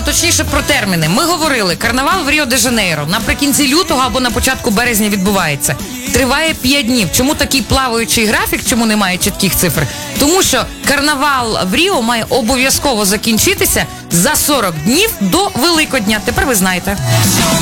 точніше про терміни. Ми говорили, карнавал в Ріо-де-Жанейро наприкінці лютого або на початку березня відбувається. Триває 5 днів. Чому такий плаваючий графік, чому немає чітких цифр? Тому що карнавал в Ріо має обов'язково закінчитися за 40 днів до Великодня. Тепер ви знаєте.